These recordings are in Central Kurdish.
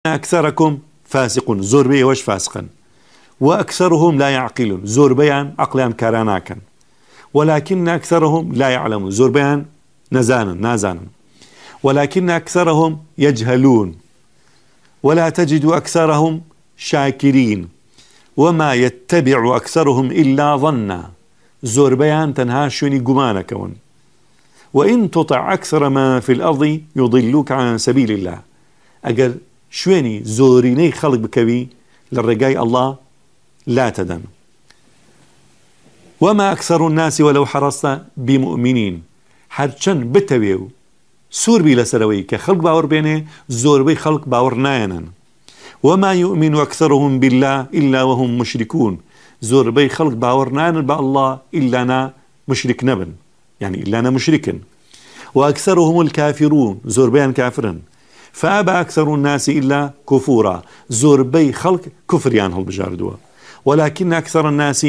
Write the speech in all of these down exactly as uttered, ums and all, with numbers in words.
أكثركم فاسقون زور بي وش فاسقا وأكثرهم لا يعقلون زور بيان عقلان كاراناكا ولكن أكثرهم لا يعلمون زور بيان نزانا نازانا ولكن أكثرهم يجهلون ولا تجد أكثرهم شاكرين وما يتبع أكثرهم إلا ظنا زور بيان تنهاشوني قمانكون وإن تطع أكثر ما في الأرض يضلوك عن سبيل الله أقل شويني زوريني خلق بكبي للرقاي الله لا تدن وما أكثر الناس ولو حرصت بمؤمنين حرشن بتويو سور بي لسروي كخلق باور بينه زور بي خلق باور ناينا وما يؤمن أكثرهم بالله إلا وهم مشركون زور بي خلق باور ناينا بالله إلا أنا مشرك نبن يعني إلا أنا مشركا وأكثرهم الكافرون زور بيان كافرا فأبى أكثر الناس إلا كفورا زور بي خلق كفر يانهم بجاردوا ولكن أكثر الناس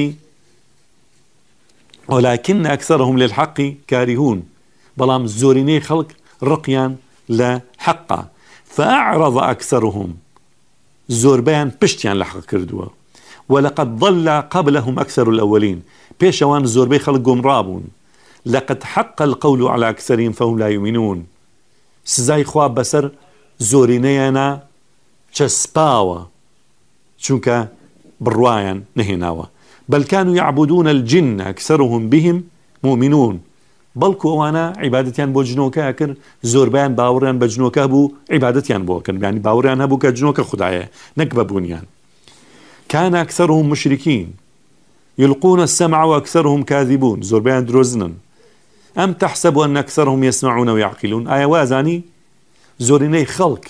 ولكن أكثرهم للحق كارهون بلام زوريني خلق رقيان لا حقا فأعرض أكثرهم زور بيان بشتيان لحق كردوا ولقد ضل قبلهم أكثر الأولين بيشوان زور بي خلق قمرابون لقد حق القول على أكثرين فهم لا يؤمنون سزاي خواب بسر زورينينا چسباوا چونك بروايان نهيناوا بل كانوا يعبدون الجن أكثرهم بهم مؤمنون بلكو وانا عبادتيان بو جنوكا اكر زوربان باوريان بجنوكا بو عبادتيان بو اكر يعني باوريان هبو كجنوكا خدايا نكبة بونيان كان أكثرهم مشركين يلقون السمع وأكثرهم كاذبون زوربان دروزنن أم تحسب أن أكثرهم يسمعون ويعقلون آية وازاني زوريني خلق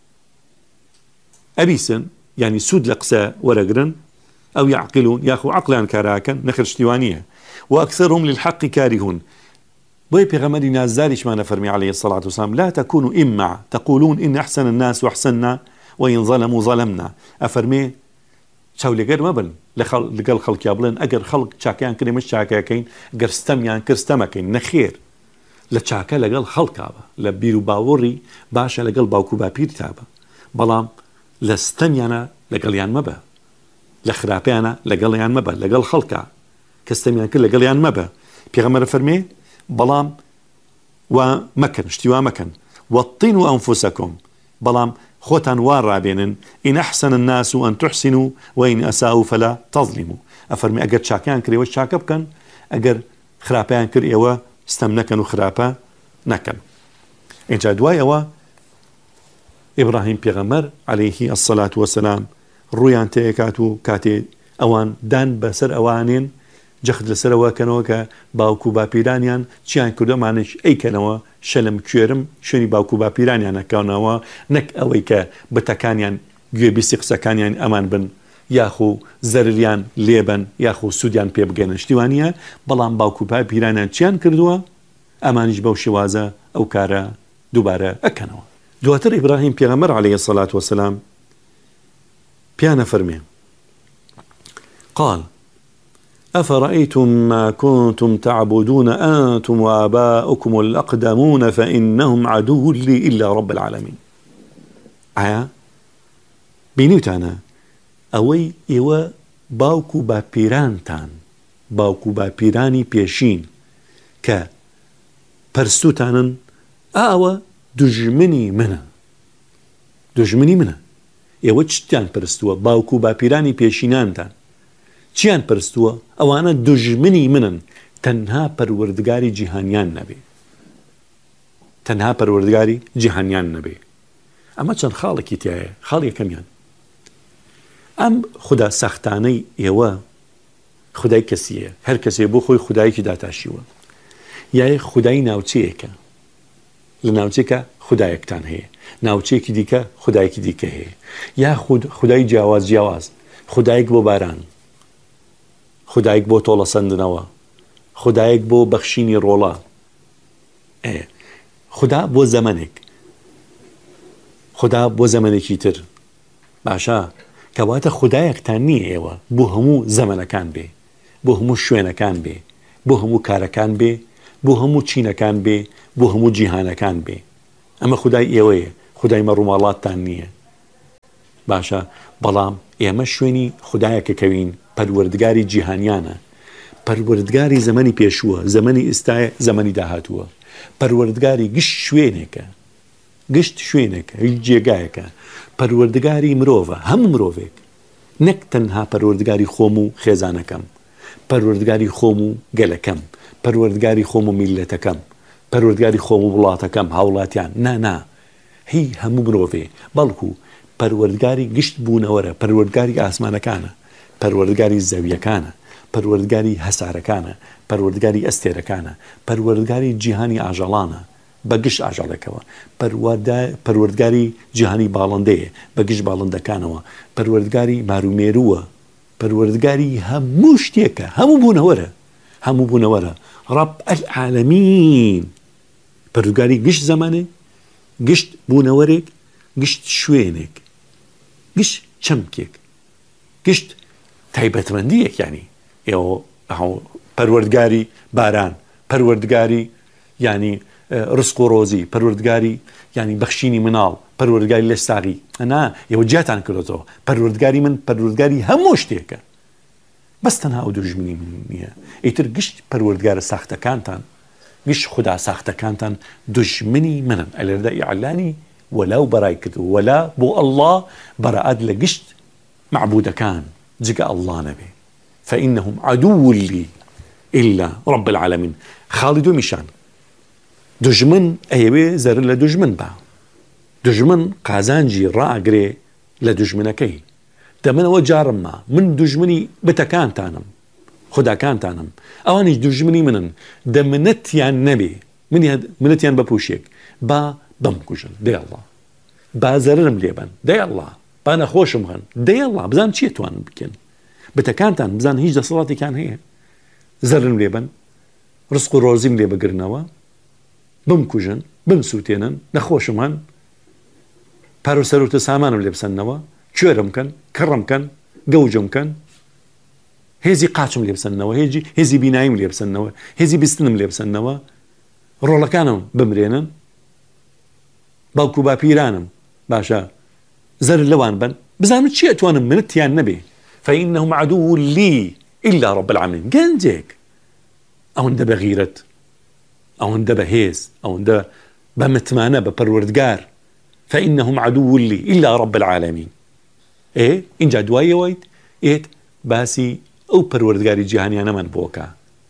أبيسن يعني سود لقساء ورقرن أو يعقلون ياخو عقلان كاراكا نخرج ديوانية وأكثرهم للحق كارهون بوي بيغمري نازاريش ما نفرمي عليه الصلاة والسلام لا تكونوا إمع تقولون إن أحسن الناس وأحسننا وإن ظلموا ظلمنا أفرمي شاو لقر مبن لقل خلق يابلن أقر خلق شاكيان كري مش شاكيان أقر استميان كرستمكين نخير لشاكا لقل خلق هذا لبيرو باوري باشا لقل باوكو بابير تابا بلام لستميانا لقل يان مبا لخرابيانا لقل يان مبا لقل خلقا كستميان كل لقل يان مبا بيغمر فرمي بلام ومكن اشتوا مكن وطينوا أنفسكم بلام خوتان وارابينن إن أحسن الناس أن تحسنوا وإن أساءوا فلا تظلموا أفرمي أقر شاكيان كري وشاكا بكن أقر خرابيان كري إيوا استمنكن وخرابا نكن إن جادوا إيوا إبراهيم بيغمر عليه الصلاة والسلام رويان تيكاتو كاتي أوان دان بسر أوانين جخد لسروا كانوكا باوكو باپیرانیان چیان کردو معنیش ای کنوا شلم کوێرم شوێنی باوکو باپیرانیان نەکەونەوە نەک ئەوەی کە بتەکانیان گوێ بیستی قسەکانیان ئەمان بن یاخو زەرریان لێبن یاخو سوودیان پێ بگەنن شتیوانیە بەڵام باوکو باپیرانیان چیان کردووە ئەمانیش بەو شێوازە ئەو کارە دووبارە ئەکەنەوە دواتر ئیبراهیم پێغەمبەر عەلەیهی الصلاة والسلام پیانە فەرمێ قال أفرأيتم ما كنتم تعبدون أنتم وآباؤكم الأقدمون فإنهم عدو لي إلا رب العالمين آية بينيوتانا أوي إيوا باوكو باپیرانتان باوكو باپیرانی پێشین کە پەرستوتانن ئاوە دژمنی منە دژمنی منە ئێوە چتیان پەرستووە باوكو باپیرانی پێشینانتان چیان پرستووە ئەوانە دژمنی منن تەنها پەروەردگاری جیهانیان نەبێ تەنها پەروەردگاری جیهانیان نەبێ ئەمە چەند خاڵێکی تایە خاڵی یەکەمیان ئەم خوددا سەختانەی ئێوە خودای کەسیە هەر کەسێ بۆ خۆی خودایەکی داتاشیوە یای خودای ناوچەیەکە لە ناوچێکە خودایەکتان هەیە ناوچەیەکی دیکە خودایەکی دیکە هەیە یا خودای جیاواز جیاواز خودایەک بۆ باران خدایک بۆ تۆڵە سندنەوە خدایک بۆ بەخشینی ڕۆڵە خدا بۆ زەمانێک خدا بۆ زەمانێکی تر باشە کەواتە خدایەکتان نییە ئێوە بۆ هەموو زەمانەکان بێ بۆ هەموو شوێنەکان بێ بۆ هەموو کارەکان بێ بۆ هەموو چینەکان بێ بۆ هەموو جیهانەکان بێ ئەمە خدای ئێوەیە خدای مەڕووماڵاتتان نییە باشە بەڵام ئێمە شوێنی خوددایەکە کەوین پەروەردگاری جیهانیانە پەروەردگاری زەمەنی پێشووە زەمەنی ئێستایە زەمەنی داهاتووە پەروەردگاری گشت شوێنێکە گشت شوێنێکە هیچ جێگایەکە پەروەردگاری مرۆڤە هەموو مرۆڤێک نەک تەنها پەروەردگاری خۆم و خێزانەکەم پەروەردگاری خۆم و گەلەکەم پەروەردگاری خۆم و میلەتەکەم پەروەردگاری خۆم و وڵاتەکەم هاوڵاتیان نانا هی هەموو مرۆڤێ بەڵکو پەروەردگاری گشت بوونەوەرە پەروەردگاری ئاسمانەکانە پەروەردگاری زەویەکانە پەروەردگاری هەسارەکانە پەروەردگاری ئەستێرەکانە پەروەردگاری جیهانی ئاژەڵانە بەگشت ئاژەڵەکەوە پەروەردگاری جیهانی باڵندەیە بەگشت باڵندەکانەوە پەروەردگاری مارومێرووە پەروەردگاری هەموو شتێکە هەموو بوونەوەرە هەموو بوونەوەرە ڕەب العالەمین پەروەردگاری گشت زەمانێک گشت بوونەوەرێک گشت شوێنێک گشت چەمکێک گشت تایبەتمەندیەک ینی ئێوە پەروەردگاری باران پەروەردگاری ینی ڕزق و ڕۆزی پەروەردگاری ینی بەخشینی مناڵ پەروەردگاری لەستاغی ئەنا ئێوە جیاتان کردەوە پەروەردگاری من پەروەردگاری هەموو شتێکە بەس تەنها ئەو دوژمنی من نییە ئیتر گشت پەروەردگارە ساختەکانتان گشت خوددا ساختەکانتان دوژمنی منن ئەلێرەدا ئیعلانی وەلاو بەڕای کرد وەلا بۆ ئەڵڵا بەڕائەت لە گشت معبودەکان جگە ئەڵڵا نەبێ فإنهم عدو لي إلا رب العالمين خاڵی دومیشان دژمن ئەیەوێ زەر لە دژمن بە دژمن قازانجی ڕاگرێ لە دژمنەکەی دەمنەوە جارممە من دژمنی بتەکانتانم خوداکانتانم ئەوانیش دژمنی منن دەمنەتیان نەبێ منەتیان بەپوشێک با بمکوژن دەی ئەڵڵا با زەرم لێبن دەی ئەڵڵا با نەخۆشم هەن دەی ئەڵڵا بزان چی توانن بکەن بتەکانتان بزان هیچ دەسەڵاتێکیان هەیە زەرم لێبن ڕزق و ڕۆزیم لێ بگرنەوە بمکوژن بمسووتێنن نەخۆشم هەن پارۆ سەرۆتە سامانم لێ بسەنەوە کوێرم کەن کڕم کەن گەوجم کەن هێزی قاچم لێ بسەنەوە هێزی هێزی بیناییم لێ بسەنەوە هێزی بیستنم لێ بسەنەوە ڕۆڵەکانم بمرێنن باوکو باپیرانم باشە زەر لەوان بن بزانم چی ئەتوانم منتیان نەبێ فإنهم عدو لي إلا رب العالمين گەنجێک ئەوەندە بە غیرەت ئەوەندە بە هێز ئەوەندە بە متمانە بە پەروەردگار فإنهم عدو لي إلا رب العالمين ئێ اینجا دوایەوەیت ئێت باسی ئەو پەروەردگاری جیهانیانەمان بۆکە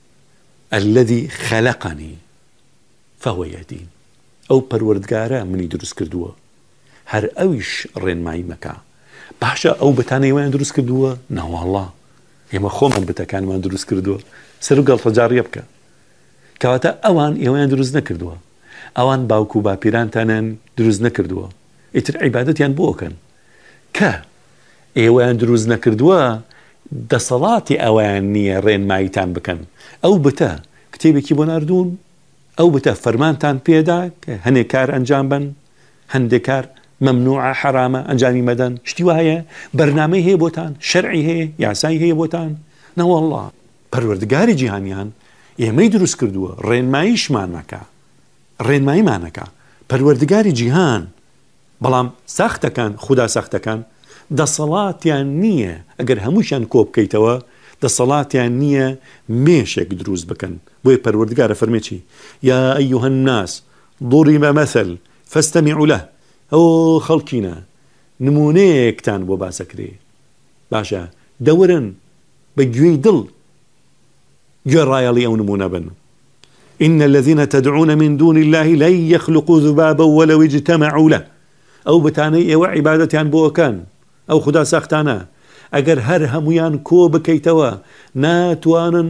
الذي خلقني فهو يهدين ئەو پەروەردگارە منی دروست کردووە هەر ئەویش ڕێنمایی مەکە باشە ئەو بتانەیەوەیان دروست کردووە ناوەڵڵا ئێمە خۆمان بتەکانمان دروست کردووە سەر و گەڵتە جاڕیە بکە کەواتە ئەوان ئێوەیان دروست نەکردووە ئەوان باوکو و باپیرانتانیان دروست نەکردووە ئیتر عیبادەتیان بۆکەن کە ئێوەیان دروست نەکردووە دەسەڵاتی ئەویان نییە ڕێنماییتان بکەن ئەو بتە کتێبێکی بۆ ناردوون ئەو بتە فەرمانتان پێدا کە هەنێک کار ئەنجام بن هەندێک کار ممنوعە حرامە ئەنجامی مەدەن شتی وایە بەرنامەی هەیە بۆتان شەرعی هەیە یاسایی هەیە بۆتان نەوەڵڵا پەروەردگاری جیهانیان ئێمەی دروست کردووە ڕێنماییشمان مەکە ڕێنماییمانەکە پەروەردگاری جیهان بەڵام ساختەکان خوددا ساختەکان دەسەڵاتیان نییە ئەگەر هەمووشیان کۆ بکەیتەوە دەسەڵاتیان نییە مێشێک دروست بکەن بۆیە پەروەردگارە فەرمێ چی یا ئەیوهە الناس ضرب مثل فاستمعوا له ئەو خەڵکینە نمونەیەکتان بۆ باسەکرێ باشە دەورن بە گوێی دڵ گوێڕایەڵی ئەو نمونە بن إن الذين تدعون من دون الله لن يخلقوا ذبابا ولو اجتمعوا له ئەو بتانەی ئێوە عیبادەتیان بۆکەن ئەو خوددا ساختانە ئەگەر هەر هەمویان کۆ بکەیتەوە ناتوانن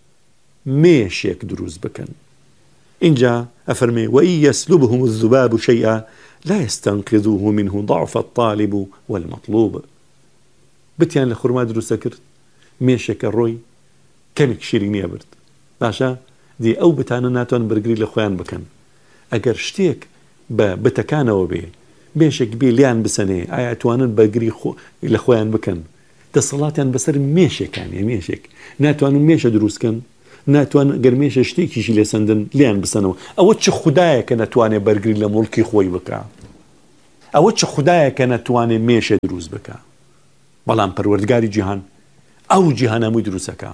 مێشێک دروست بکەن اینجا ئەفەرمێ وإن يسلبهم الذباب شيئا لا يستنقذوه منه ضعف الطالب والمطلوب بتیان لە خورما دروستە کرد مێشێکە ڕۆی کەمێک شیرینیە برد باشە دی ئەو بتانە ناتوان بەرگری لە خۆیان بکەن ئەگەر شتێک بە بتەکانەوە بێ مێشێک بێ لیان بسەنێ ئایا توانن بەرگری لە خۆیان بکەن دەسەڵاتیان بەسەر مێشێکانیە مێشێک ناتوانن مێشە دروستکەن ناتوان گەرمێشە شتێکیشی لێ سندن لیان بسەنەوە ئەوە چ خوددایە کە نەتوانێت بەرگری لە مڵکی خۆی بکە ئەوە چ خودایەکە نەتوانێت مێشە دروست بکە، بەڵام پەروەردگاری جیهان ئەو جیهان هەمووی دروستەکە.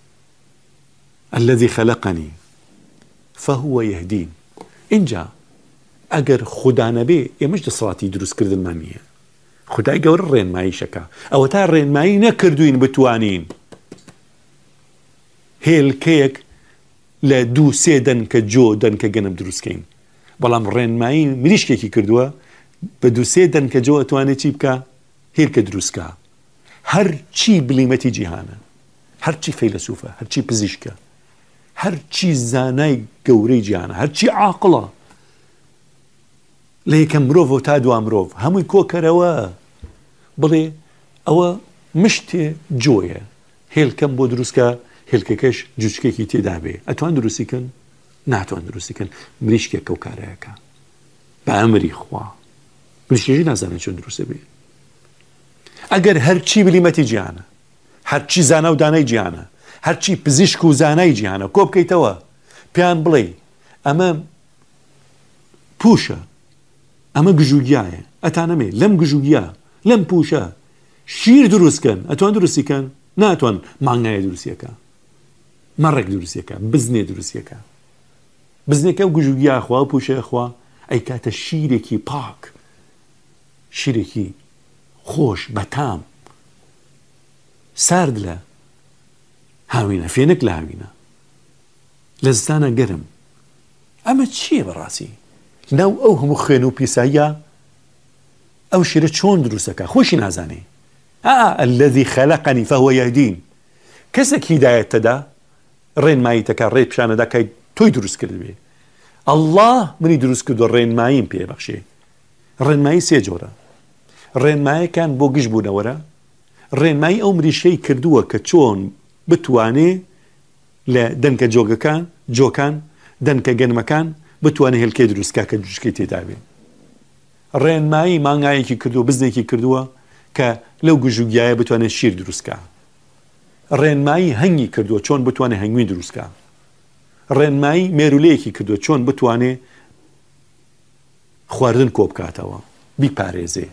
الذي خلقني فهو يهدين. اینجا ئەگەر خوددا نەبێ ئێمەش دەسەڵاتی دروستکردنمان نییە. خودای گەورە ڕێنماییشەکە، ئەوە تا ڕێنمایی نەکردوین بتوانین هێلکەیەک لە دوو سێ دەنکە جۆ دەنکە گەنم دروستکەین، بەڵام ڕێنمایی مریشکێکی کردووە بە دوو سێ دەنکە جۆ ئەتوانێت چی بکە؟ هێلکە دروستکە. هەر چی بلیمەتی جیهانە، هەرچی فەیلسوفە، هەرچی پزیشکە، هەرچی زانای گەورەی جیهانە، هەرچی عاقڵە، لە یەکەم مرۆڤ تا دوام مرۆڤ هەمووی کۆکەرەوە بڵێ ئەوە مشتێ جۆیە، هێلکەم بۆ دروستکە، هێلکەکەش جوچکێکی تێدا بێ، ئەتوان دروستیکن؟ ناتوان دروستیکن. مریشکێک ئەو کارەیەکە بە ئەمری خوا، مریشکێکی نازانێت چۆن دروستە بێ. ئەگەر هەرچی بلیمەتی جیهانە، هەرچی زانە و دانای جیهانە، هەرچی پزیشک و زانای جیهانە کۆ بکەیتەوە پێیان بڵێ ئەمە پوشە، ئەمە گژوگیایە، ئەتانەمێ لەم گژوگیا لەم پوشە شیر دروستکەن، ئەتوان دروستیکەن؟ ناتوان. مانگایە دروستیەکە، مەڕێک دروستیەکە، بزنێ دروستیەکە، بزنێکە و گژوگیا خوا و پوشە خوا ئەی کاتە شیرێکی پاک، شیرێکی خۆش بەتام سارد لە هاوینە، فێنک لە هاوینە، لە زستانە گەرم. ئەمە چییە بەڕاستی؟ ناو ئەو هەموو خوێن و پیساییە ئەو شیرە چۆن دروستەکە خۆشی نازانێ. ئا الذي خلقني فهو يهدين. کەسێک هیدایەت تەدا ڕێنمایی تەکە، ڕێ پیشانەدا کە تۆی دروست کرد بێ. ئەڵڵاه منی دروست کردو ڕێنماییم پێبەخشێ. ڕێنمایی سێ جۆرە. ڕێنمایەکان بۆ گشت بوونەوەرە، ڕێنمایی ئەو مریشەی کردووە کە چۆن بتوانێ لە دەنکە جۆگەکان جۆکان دەنکە گەنمەکان بتوانێ هێلکەی دروستکە کە جوچکەی تێدا بێ. ڕێنمایی مانگایەکی کردووە، بزنێکی کردووە کە لەو گژوگیایە بتوانێت شیر دروستکە. ڕێنمایی هەنگی کردووە چۆن بتوانێت هەنگوی دروستکە. ڕێنمایی مێرولەیەکی کردووە چۆن بتوانێت خواردن کۆ بکاتەوە، بیپارێزێ،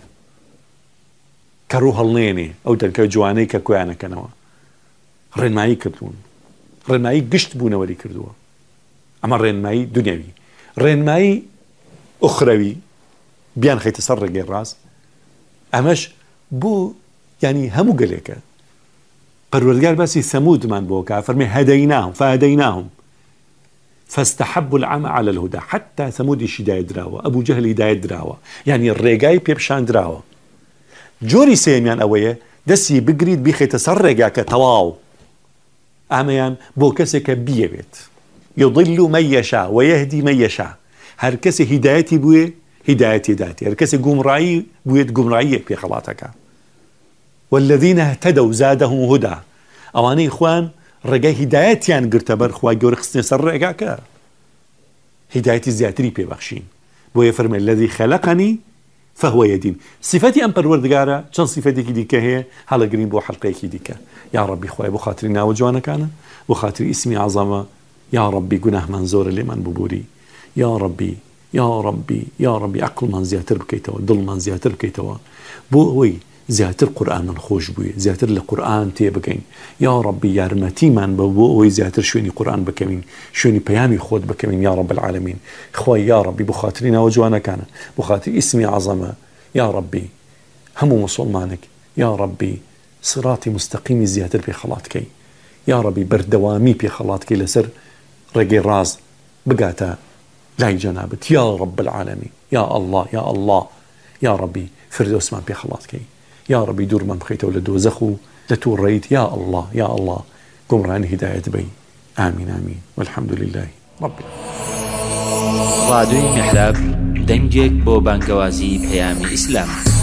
کە ڕوو هەڵنێنێ ئەو دەنکە جوانەی کە کۆیانەکەنەوە. ڕێنمایی کردوون، ڕێنمایی گشت بوونەوەری کردووە. ئەمە ڕێنمایی دنیاوی. ڕێنمایی ئوخرەوی بیان خەیتە سەر ڕێگەی ڕاست، ئەمەش بۆ ینی هەموو گەلێکە. پەروەردگار باسی ثەمودمان بۆ کە فەرمێ هەدەیناهم فەهەدەیناهم فاستحبوا العمى على الهدى حتى ثەمودیش هیدایەت دراوە، ئەبوو جەهل هیدایەت دراوە، ینی ڕێگای پێپشان دراوە. جۆری سێمیان ئەوەیە دەستی بگریت بیخێتە سەر ڕێگاکە تەواو. ئەمەیان بۆ کەسێکە بیەوێت. يضل من يشاء ويهدي من يشاء. هەر کەسێ هیدایەتی بووێ هیدایەتی داتی، هەر کەسێ گومڕایی بوێت گومڕاییەک پێ خەڵاتەکە. والذين اهتدوا زادهم هدى. ئەوانەی خوان ڕێگای هیدایەتیان گرتە بەر خوای گەورە خستنە سەر ڕێگاکە، هیدایەتی زیاتری پێبەخشین. بۆیە فەرمێ الذي خلقني فهو يهدين. صفەتی ئەم پەروەردگارە چەند صفەتێکی دیکە هەیە، هەڵەگرین بۆ حەڵقەیەکی دیکە. یا ڕەبی خوای بۆ خاتری ناوە جوانەکانە، بۆ خاتری ئیسمی عەزەمە، یا ڕەبی گوناهمان زۆرە لێمان ببووری، یا ڕەبی یا ڕەبی یا ڕەبی عەقڵمان زیاتر بکەیتەوە، دڵمان زیاتر بکەیتەوە، بۆ ئەوەی زیاتر قورئانمان خۆش بووی، زیاتر لە قورئان تێ بگەین. یا ڕەبی یارمەتیمان بە بۆ ئەوەی زیاتر شوێنی قورئان بکەوین، شوێنی پەیامی خۆت بکەوین. یا ڕەب العالەمین. خوای یا ڕەبی بۆ خاتری ناوە جوانەکانە، بۆ خاتری ئیسمی عەزەمە، یا ڕەبی هەموو موسڵمانێک، یا ڕەبی سراتی مستەقیمی زیاتر پێ خەڵاتکەی، یا ڕەبی بەردەوامی پێ خەڵاتکەی لەسەر ڕێگەی ڕاز بگاتە لای جەنابەت. یا ڕەب العالەمین. یا ئەڵڵا یا ئەڵڵا یا ڕەبی فردۆسمان پێ خەڵاتکەی، یا ڕەبی دوورمان بخەیتەوە لە دۆزەخ و لە تووڕەیت. یا ئەڵڵا یا ئەڵڵا گومڕانی هیدایەت بەی. ئامین ئامین والحەمد لله رب العالمین. ڕادیۆی میحراب دەنگێک بۆ بانگەوازی پەیامی ئیسلام.